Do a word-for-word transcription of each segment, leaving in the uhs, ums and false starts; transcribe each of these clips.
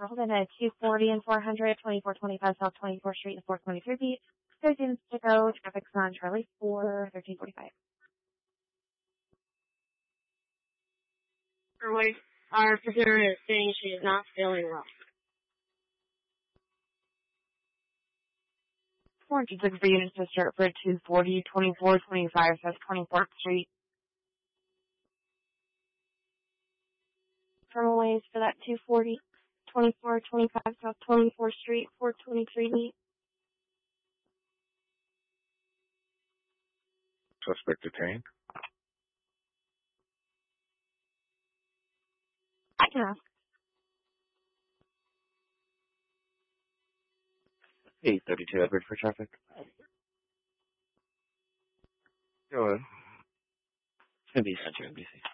Holden at two forty and four hundred, twenty-four twenty-five South twenty-fourth Street and four twenty-three Beat. thirteen to go. Traffic's on Charlie four, thirteen forty-five. Wait, our officer is saying she is not feeling well. four hundred six units to start for two forty, twenty-four twenty-five South twenty-fourth Street. Terminal for that two forty, twenty-four twenty-five South twenty-fourth Street, four twenty-three Beat. Suspect detained. I can ask. eight thirty-two Edward for traffic. Go ahead. It's going to be Central N B C.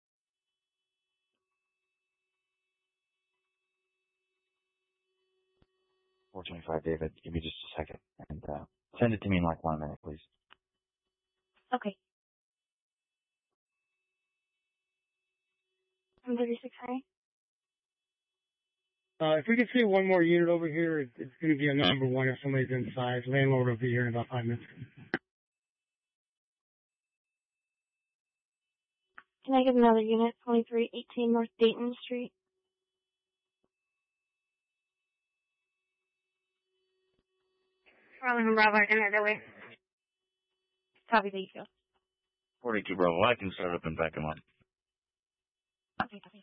four twenty-five David, give me just a second. And uh, send it to me in like one minute, please. Okay. I'm thirty-six, Harry. Uh, if we could see one more unit over here, it's, it's going to be a number one if somebody's inside. Landlord will be here in about five minutes. Can I get another unit? twenty-three eighteen North Dayton Street. Charlie from Bravo, I can head that way. Copy, thank you. forty-two Bravo, I can start up and back him up. Okay, copy.